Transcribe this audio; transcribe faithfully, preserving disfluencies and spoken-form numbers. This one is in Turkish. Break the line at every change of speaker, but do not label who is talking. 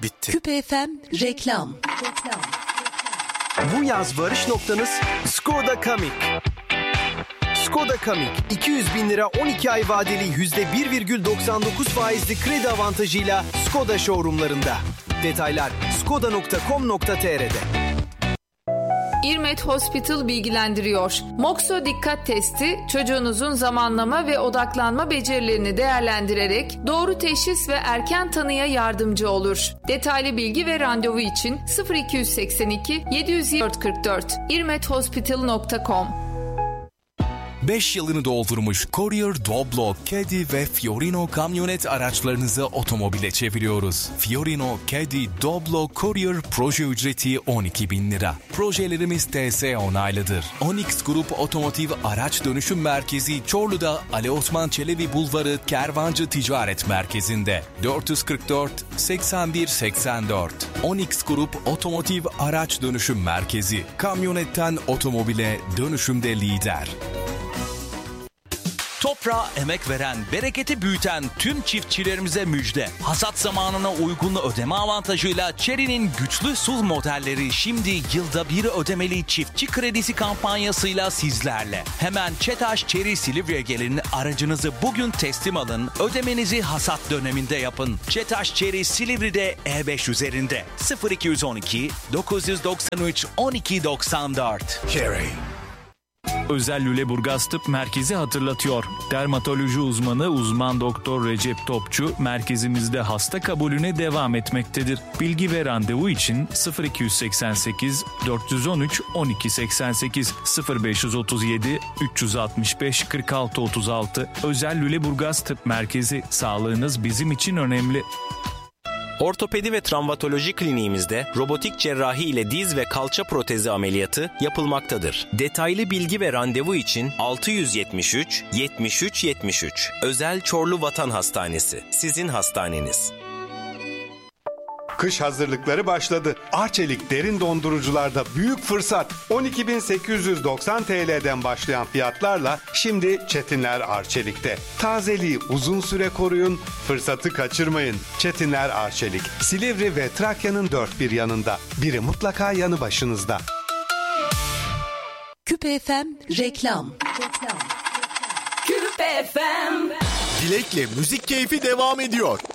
bitti.
Küpe F M reklam.
Bu yaz varış noktanız Skoda Kamiq. Skoda Kamiq iki yüz bin lira on iki ay vadeli yüzde bir virgül doksan dokuz faizli kredi avantajıyla Skoda showroomlarında. Detaylar skoda nokta com nokta tr'de.
İrmet Hospital bilgilendiriyor. Moxo dikkat testi çocuğunuzun zamanlama ve odaklanma becerilerini değerlendirerek doğru teşhis ve erken tanıya yardımcı olur. Detaylı bilgi ve randevu için sıfır iki seksen iki yedi yüz yirmi dört kırk dört irmet hospital nokta com.
beş yılını doldurmuş Courier, Doblo, Caddy ve Fiorino kamyonet araçlarınızı otomobile çeviriyoruz. Fiorino, Caddy, Doblo, Courier proje ücreti on iki bin lira. Projelerimiz T S onaylıdır. Onyx Grup Otomotiv Araç Dönüşüm Merkezi Çorlu'da Ali Osman Çelebi Bulvarı Kervancı Ticaret Merkezi'nde. dört yüz kırk dört seksen bir seksen dört. Onyx Grup Otomotiv Araç Dönüşüm Merkezi. Kamyonetten otomobile dönüşümde lider.
Toprağa emek veren, bereketi büyüten tüm çiftçilerimize müjde. Hasat zamanına uygun ödeme avantajıyla Chery'nin güçlü S U V modelleri şimdi yılda bir ödemeli çiftçi kredisi kampanyasıyla sizlerle. Hemen ÇETAŞ Chery Silivri'ye gelin, aracınızı bugün teslim alın, ödemenizi hasat döneminde yapın. ÇETAŞ Chery Silivri'de E beş üzerinde sıfır iki on iki dokuz doksan üç on iki doksan dört.
Chery.
Özel Lüleburgaz Tıp Merkezi hatırlatıyor. Dermatoloji uzmanı uzman doktor Recep Topçu merkezimizde hasta kabulüne devam etmektedir. Bilgi ve randevu için sıfır iki seksen sekiz dört on üç on iki seksen sekiz sıfır beş otuz yedi üç altmış beş kırk altı otuz altı. Özel Lüleburgaz Tıp Merkezi, sağlığınız bizim için önemli.
Ortopedi ve travmatoloji kliniğimizde robotik cerrahi ile diz ve kalça protezi ameliyatı yapılmaktadır. Detaylı bilgi ve randevu için altı yüz yetmiş üç yetmiş üç yetmiş üç. Özel Çorlu Vatan Hastanesi. Sizin hastaneniz.
Kış hazırlıkları başladı. Arçelik derin dondurucularda büyük fırsat. on iki bin sekiz yüz doksan T L'den başlayan fiyatlarla şimdi Çetinler Arçelik'te. Tazeliği uzun süre koruyun, fırsatı kaçırmayın. Çetinler Arçelik, Silivri ve Trakya'nın dört bir yanında. Biri mutlaka yanı başınızda.
Küpe F M reklam.
Küpe F M.
Dilek'le müzik keyfi devam ediyor.